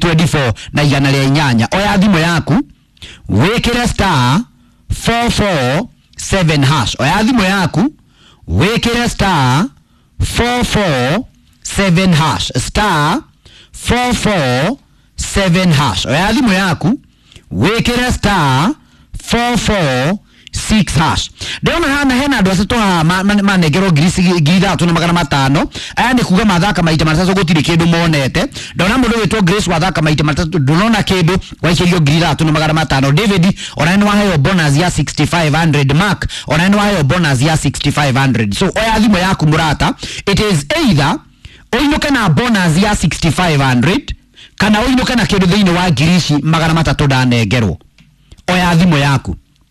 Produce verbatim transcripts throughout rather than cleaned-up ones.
twenty-four na igana rĩa inyanya. Oya thimo yaku wekere star four four seven hash. Oya thimo yaku wekere star four four seven hash, star four four seven hash. Oya thimo yaku wekere star four four six hash. Deona hana hena ndo aseto ha manegero grisi gida tuna magana matano. Aya ni kuga mathaka maita matatu gutiri kindu monete. Ndona mundu wetwo Grace wathaka maita matatu ndona kindu waikiryo grida tuna magana matano. David ona ni waheyo bonus ya sixty-five hundred. Mark ona ni waheyo bonus ya sixty-five hundred. So oya thimo yaku murata, it is either oinuke na bonus ya sixty-five hundred kana oinuke na kindu thiini wa girishi magana matatu ndanegerwo. Oya thimo yaku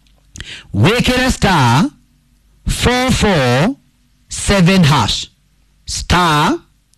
wekere star four four seven hash, star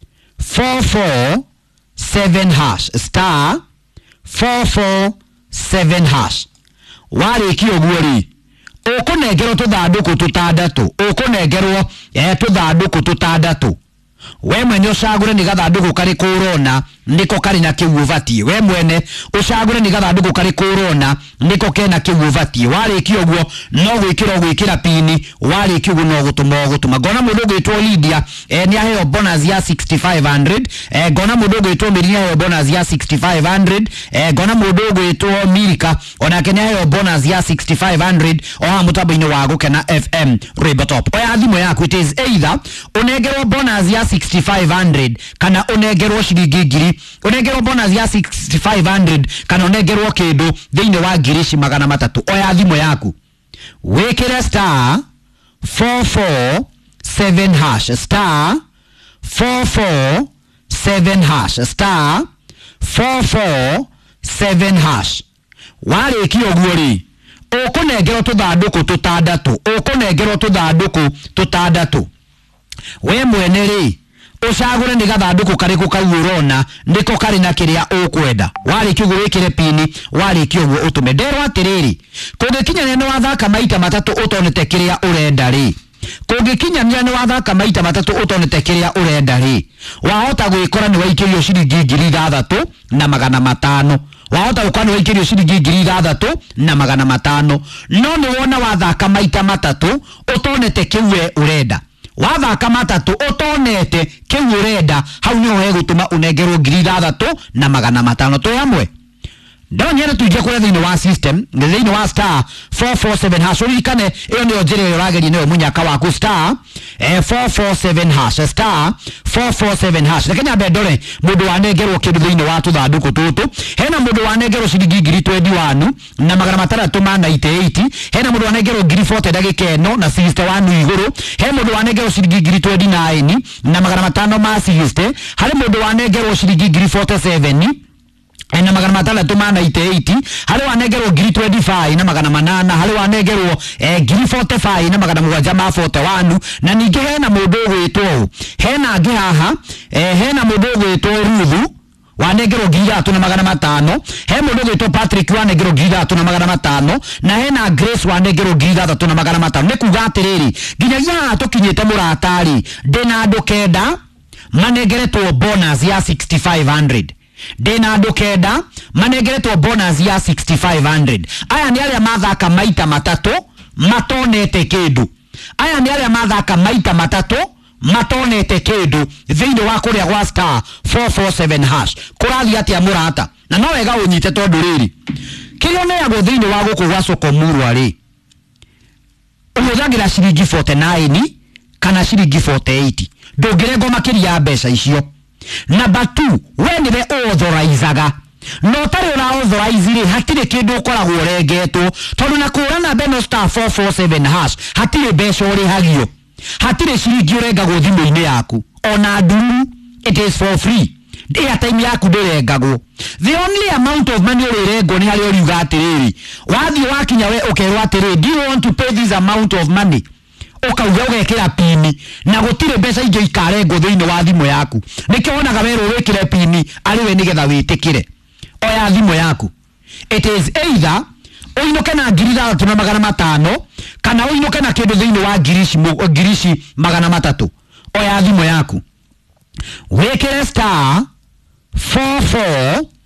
four four seven hash, star four four seven hash. Wari kiyo guori ukunegero tuthanduku tutandatu, ukunegero eh tuthanduku tutandatu. We mwene ucagure ni gathanduku kari kurona niko kari na kiwuvati. We mwene ucagure ni gathanduku kari kurona niko kena kiwuvati. Wari kio guo no gwikira gwikira pini, wari kio no gutuma gutuma. Gona mundu gwitwo Lydia eh ni aheyo bonus ya sixty-five hundred. Eh gona mundu gwitwo Miriam aheyo bonus ya sixty-five hundred. Eh gona mundu gwitwo Milika ona kenya aheyo bonus ya sixty-five hundred. Oha mutambo-ini wa gukena F M Rebotop. Oya thimo yaku, it is either unegerwo bonus ya sixty-five hundred kana unegerwo shilingi ngiri. Unegerwo bonus ya sixty-five hundred kana unegerwo kindu thiini wa girishi magana matatu. Oya thimo yaku wekere star four four seven hash, star four four seven hash, star four four seven hash. Wari kiyo guori ukunegero tuthanduku tutandatu, ukunegero tuthanduku tutandatu. We mwene ri ucagure ni gathanduku kariku kaurona ndiko kari na kiria ukwenda. Wari kiugo wikire pini, wari kiugo utume. Nderwa atiriri kungikinya nene wathaka maita matatu utonete kiria urenda ri, kungikinya nene wathaka maita matatu utonete kiria urenda ri, wahota gwikora ni waikirio shilingi ngiri ithathatu na magana matano. Wahota gukora ni waikirio shilingi ngiri ithathatu na magana matano. No ni wona wathaka maita matatu utonete kiwe urenda. Wathaka matatu utonete kiu urenda, hau ni ho gutuma unegerwo ngiri ithathatu na magana matano. To yamwe ndonyere tuje kure thiini wa system thiini wa star four four seven hash. Urikane iyo ni njire urageri ni munyaka waku star eh four four seven hash, star four four seven hash. Lakini abedore mundu wanegerwo kindu thiini wa tuthanduku tutu. Hena mundu wanegerwo shilingi ngiri twenty-one na magana matandatu ma ninety-eight. Hena mundu wanegerwo ngiri forty dakika eno na sixty-one iguru. Hena mundu wanegerwo shilingi ngiri twenty-nine na magana matano ma sixty. Hari mundu wanegerwo shilingi ngiri forty-seven ena magana matandatu ma ninety-eight. Hari wanegerwo ngiri twenty-five na magana manana. Hari wanegerwo eh, ngiri forty-five na magana mugwanja ma forty-one. Na ningi hena mundu gwitwo hena angi haha eh, hena mundu gwitwo Ruthu wanegerwo ngiri ithatu na magana matano. He mundu gwitwo Patrick wanegerwo ngiri ithatu na magana matano. Na hena Grace wanegerwo ngiri ithatu na magana matano. Nikuga atiriri nginya ya tukinyite muratari ndina andu kenda manegeretwo bonus ya sixty-five hundred. Dena andu kenda manegeretwo bonus ya sixty-five hundred. Aya ni aria mathaka maita matatu matonete kindu. Aya ni aria mathaka maita matatu matonete kindu thiini wa kuria gwa star four four seven hash. Kurathi atia murata na no wega unyite tondu riri kirio neagwo thiini wa guku gwa Sokomuru ari umuthagira shilingi forty-nine kana shilingi forty-eight. Ndungirengo makiria mbeca icio. Number two, we niwe authorizaga. No tari una authorize ri hatire kindu ukoragwo urengetwo tondu na kurana beno star four four seven hash hatire mbeca uri hagio, hatire shilingi urengagwo thimu-ini yaku ona nduru. It is for free. Airtime yaku ndirengagwo. The only amount of money urengwo ni hari uriuga atiriri wathi wakinya we ukerwa atiriri do you want to pay this amount of money, ukauga ugekira pini na gutire mbeca ingi ikarengwo thiini wa thimu yaku. Nikio wonaga weru wikire pini ari we nigetha witikire. Oya thimu yaku, it is either uinuke na ngiri ithatu na magana matano kana uinuke na kindu thiini wa ngirishi ngirishi magana matatu. Oya thimu yaku wekire star four four